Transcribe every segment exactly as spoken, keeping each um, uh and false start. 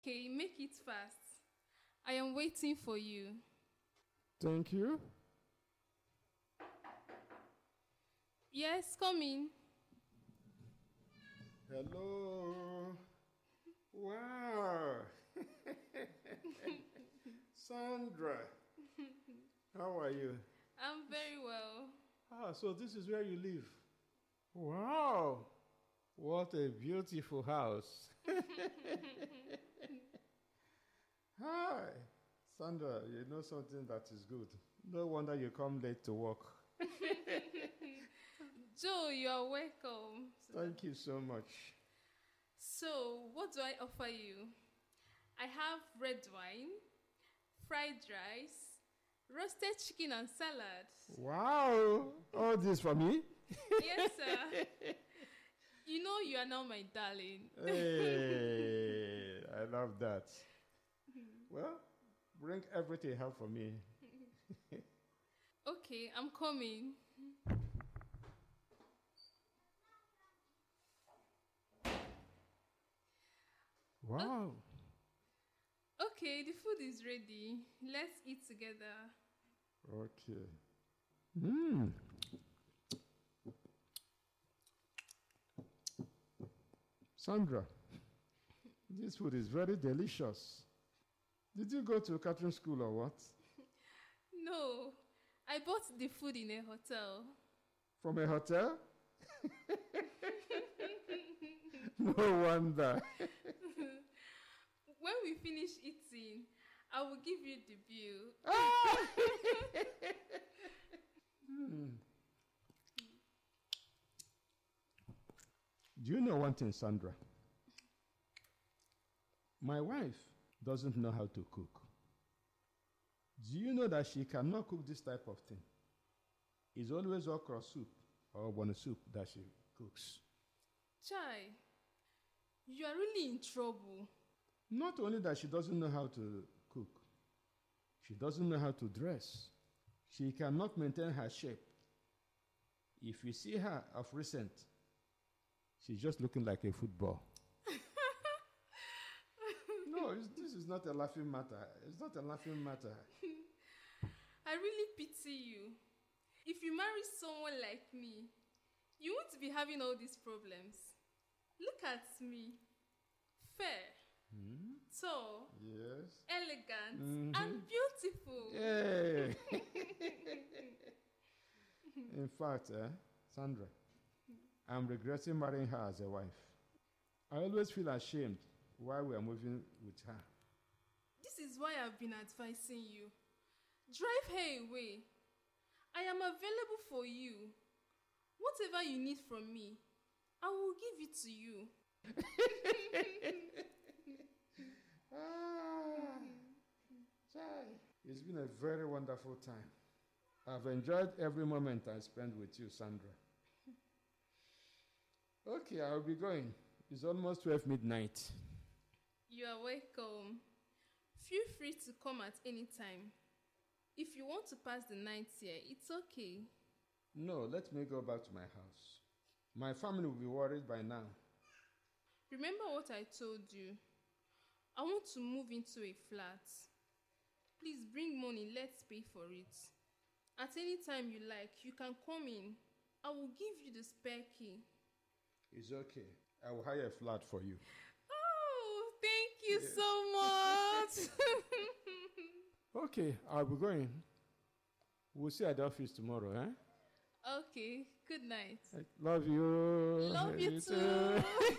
Okay, make it fast. I am waiting for you. Thank you. Yes, come in. Hello. Wow. Sandra. How are you? I'm very well. Ah, so this is where you live. Wow. What a beautiful house. Hi. Sandra, you know something that is good. No wonder you come late to work. Joe, you are welcome. Thank you so much. So, what do I offer you? I have red wine, fried rice, roasted chicken and salad. Wow. All this for me? Yes, sir. You know you are now my darling. Hey, I love that. Well, bring everything you have for me. Okay, I'm coming. Wow. Okay, the food is ready. Let's eat together. Okay. Mmm. Sandra, this food is very delicious. Did you go to catering school or what? No, I bought the food in a hotel. From a hotel? No wonder. When we finish eating, I will give you the bill. Hmm. Do you know one thing, Sandra? My wife doesn't know how to cook. Do you know that she cannot cook this type of thing? It's always okra soup or bone soup that she cooks. Chai, you are really in trouble. Not only that she doesn't know how to cook, she doesn't know how to dress. She cannot maintain her shape. If you see her of recent, she's just looking like a football. No, it's, this is not a laughing matter. It's not a laughing matter. I really pity you. If you marry someone like me, you won't be having all these problems. Look at me. Fair, Hmm? tall, Yes. elegant, Mhm. and beautiful. Hey. In fact, eh, Sandra, I'm regretting marrying her as a wife. I always feel ashamed while we are moving with her. This is why I've been advising you. Drive her away. I am available for you. Whatever you need from me, I will give it to you. Ah, Chai. It's been a very wonderful time. I've enjoyed every moment I spent with you, Sandra. Okay, I'll be going. It's almost twelve midnight. You are welcome. Feel free to come at any time. If you want to pass the night here, it's okay. No, let me go back to my house. My family will be worried by now. Remember what I told you. I want to move into a flat. Please bring money, let's pay for it. At any time you like, you can come in. I will give you the spare key. It's okay. I will hire a flat for you. Oh, thank you Yes. so much. Okay, I'll be going. We'll see at the office tomorrow, eh? Okay, good night. I love you. Love you too.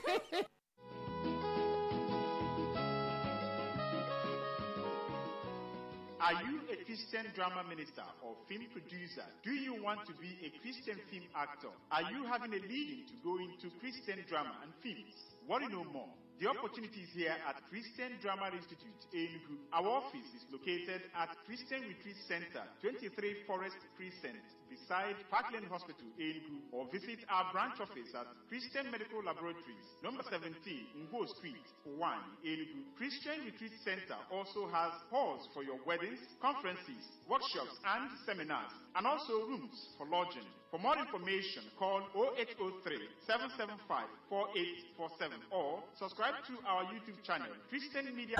Are you a Christian drama minister or film producer? Do you want to be a Christian film actor? Are you having a leading to go into Christian drama and films? Want to know more? The opportunity is here at Christian Drama Institute, Enugu. Our office is located at Christian Retreat Center, twenty-three Forest Crescent, beside Parkland Hospital, Enugu, or visit our branch office at Christian Medical Laboratories, number seventeen, Ngbo Street, one, Enugu. Christian Retreat Center also has halls for your weddings, conferences, workshops, and seminars, and also rooms for lodging. For more information, call zero eight zero three, seven seven five, four eight four seven or subscribe to our YouTube channel, Christian Media.